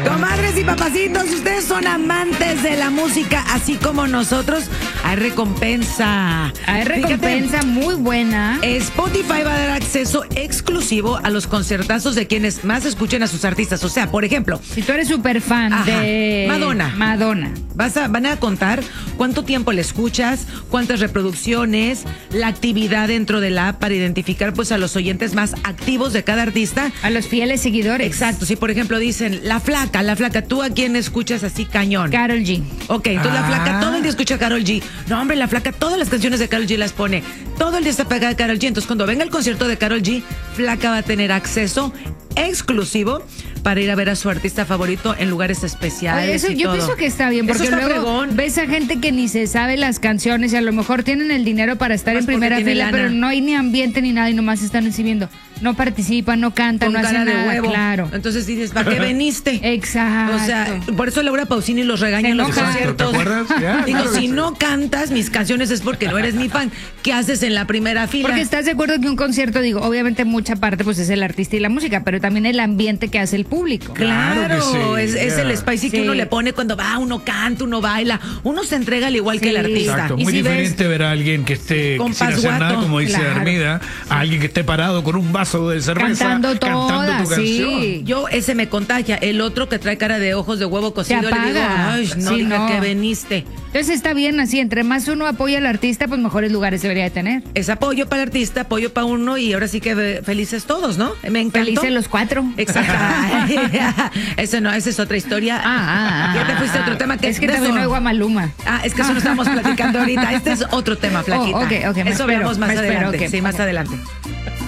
Comadres y papacitos, ustedes son amantes de la música, así como nosotros. Hay recompensa. Hay recompensa muy buena. Spotify va a dar acceso exclusivo a los concertazos de quienes más escuchen a sus artistas. O sea, por ejemplo, Si tú eres súper fan de Madonna. Van a contar cuánto tiempo le escuchas, cuántas reproducciones, la actividad dentro de la app para identificar pues a los oyentes más activos de cada artista. A los fieles seguidores. Exacto, si por ejemplo dicen, la flaca, ¿tú a quién escuchas así cañón? Karol G. Ok, entonces la flaca todo el día escucha a Karol G. No, hombre, la flaca todas las canciones de Karol G las pone. Todo el día está pegada a Karol G. Entonces cuando venga el concierto de Karol G, flaca va a tener acceso exclusivo para ir a ver a su artista favorito en lugares especiales. Eso, yo pienso que está bien, porque Eso está luego fregón. ves a gente que ni se sabe las canciones y a lo mejor tienen el dinero para estar Más en primera porque tiene fila, lana. pero no hay ni ambiente ni nada y nomás están exhibiendo. No participan, no cantan, Con no cara hacen de nada, huevo. claro. Entonces dices, ¿para qué veniste? Exacto. O sea, por eso Laura Pausini los regaña en los enoja. conciertos. ¿Te acuerdas? Ya, Digo, claro. si no cantas mis canciones es porque no eres mi fan. ¿Qué haces en la primera fila? Porque estás de acuerdo que un concierto, digo, obviamente mucha parte pues es el artista y la música, pero también el ambiente que hace el público. Claro, Claro que sí, es ya. el spicy que Sí. uno le pone cuando va, uno canta, uno baila, uno se entrega al igual que el Sí. artista. Exacto, Y muy si ves- diferente ver a alguien que esté Con sin hacer nada, pasguato, como dice claro. Armida, a alguien que esté parado con un vaso de cerveza Cantando todas, tu canción. sí. Yo, ese me contagia. El otro que trae cara de ojos de huevo cocido, le digo, apaga. ay, no Sí, diga no. que veniste. Entonces está bien así, entre más uno apoya al artista, pues mejores lugares debería de tener. Es apoyo para el artista, apoyo para uno y ahora sí que felices todos, ¿no? Me encantó. Felices los cuatro. Exacto. Eso no, esa es otra historia. Ya te fuiste a otro tema que es que de también eso- no oigo a Maluma. Es que eso no estamos platicando ahorita. Este es otro tema, flaquita. ok, me Eso espero, hablamos más me espero, adelante. ok, Sí, más ok. adelante.